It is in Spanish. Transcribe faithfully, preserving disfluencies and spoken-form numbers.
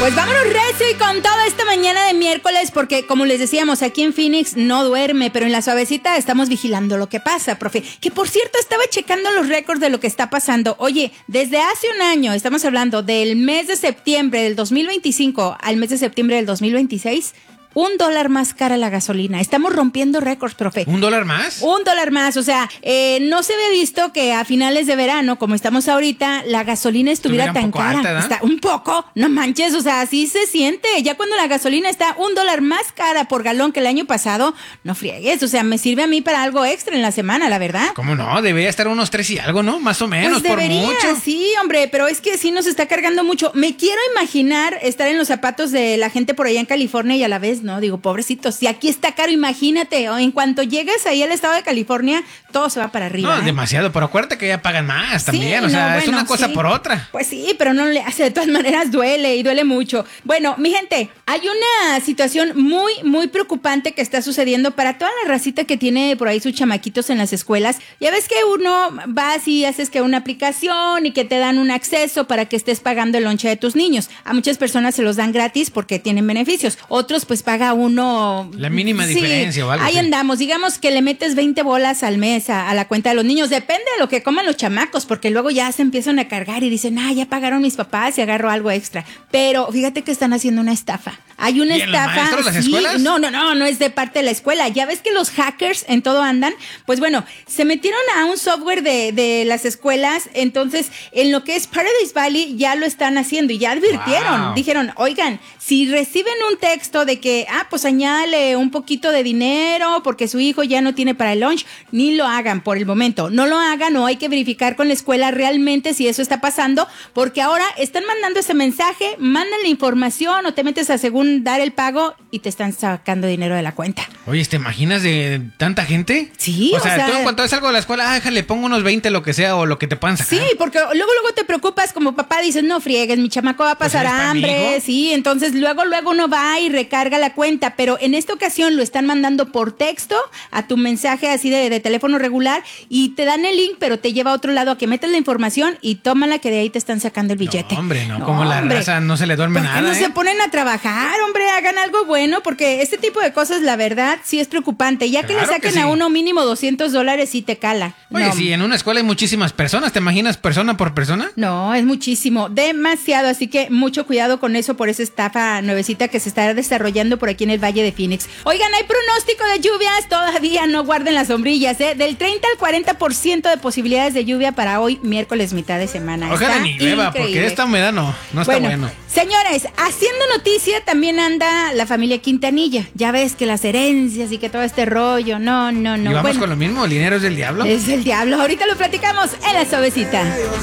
Pues vámonos recio y con todo esta mañana de miércoles, porque como les decíamos, aquí en Phoenix no duerme, pero en la suavecita estamos vigilando lo que pasa, profe. Que por cierto, estaba checando los récords de lo que está pasando. Oye, desde hace un año, estamos hablando del mes de septiembre del dos mil veinticinco al mes de septiembre del dos mil veintiséis, un dólar más cara la gasolina. Estamos rompiendo récords, profe. ¿Un dólar más? Un dólar más. O sea, eh, no se había visto que a finales de verano, como estamos ahorita, la gasolina estuviera tan cara. Alta, ¿no? Está un poco, no manches, o sea, así se siente. Ya cuando la gasolina está un dólar más cara por galón que el año pasado, no friegues. O sea, me sirve a mí para algo extra en la semana, la verdad. ¿Cómo no? Debería estar unos tres y algo, ¿no? Más o menos, pues debería, por mucho. Sí, hombre, pero es que sí nos está cargando mucho. Me quiero imaginar estar en los zapatos de la gente por allá en California y a la vez, ¿no? Digo, pobrecitos, si aquí está caro, imagínate, o en cuanto llegues ahí al estado de California, todo se va para arriba. No, ¿eh? demasiado, pero acuérdate que ya pagan más también, sí, o sea, no, es bueno, una cosa sí. por otra. Pues sí, pero no le hace, de todas maneras duele y duele mucho. Bueno, mi gente, hay una situación muy, muy preocupante que está sucediendo para toda la racita que tiene por ahí sus chamaquitos en las escuelas. Ya ves que uno va así, haces que una aplicación y que te dan un acceso para que estés pagando el lonche de tus niños. A muchas personas se los dan gratis porque tienen beneficios. Otros pues paga uno... La mínima sí, diferencia o algo ahí así. andamos, digamos que le metes veinte bolas al mes a, a la cuenta de los niños. Depende de lo que coman los chamacos, porque luego ya se empiezan a cargar y dicen, ah, ya pagaron mis papás y agarro algo extra. Pero fíjate que están haciendo una estafa. Hay una ¿Y estafa. ¿Los maestros, las sí, escuelas? No, no, no, no es de parte de la escuela. Ya ves que los hackers en todo andan. Pues bueno, se metieron a un software de, de las escuelas. Entonces, en lo que es Paradise Valley ya lo están haciendo y ya advirtieron. Wow. Dijeron, oigan, si reciben un texto de que, ah, pues añádale un poquito de dinero porque su hijo ya no tiene para el lunch, ni lo hagan por el momento. No lo hagan, o hay que verificar con la escuela realmente si eso está pasando, porque ahora están mandando ese mensaje, mandan la información o te metes a según dar el pago y te están sacando dinero de la cuenta. Oye, ¿te imaginas de tanta gente? Sí, o, o sea, sea, tú en cuanto es algo de la escuela, ah, déjale, pongo unos veinte, lo que sea, o lo que te puedan sacar. Sí, porque luego luego te preocupas como papá, dices, no friegues, mi chamaco va a pasar Pues hambre, sí, entonces luego luego uno va y recarga la cuenta, pero en esta ocasión lo están mandando por texto a tu mensaje así de, de teléfono regular y te dan el link, pero te lleva a otro lado a que metas la información y tómala, que de ahí te están sacando el billete. No, hombre, no, no como la hombre. Raza no se le duerme ¿Por nada, qué no ¿eh? se ponen a trabajar, hombre? Hagan algo bueno, porque este tipo de cosas, la verdad, sí es preocupante. Ya que claro le saquen que sí. a uno mínimo doscientos dólares, sí te cala. Oye, no. si en una escuela hay muchísimas personas, ¿te imaginas persona por persona? No, es muchísimo, demasiado, así que mucho cuidado con eso por esa estafa nuevecita que se está desarrollando por aquí en el Valle de Phoenix. Oigan, hay pronóstico de lluvias, todavía no guarden las sombrillas, ¿eh? Del treinta al cuarenta por ciento de posibilidades de lluvia para hoy, miércoles, mitad de semana. Ojalá está ni llueva, increíble. porque esta humedad no, no está bueno, bueno. Señores, haciendo noticia también anda la familia Quintanilla. Ya ves que las herencias y que todo este rollo, no, no, no. ¿Y vamos bueno, con lo mismo? ¿El dinero es del diablo? es el diablo, ahorita lo platicamos en la suavecita.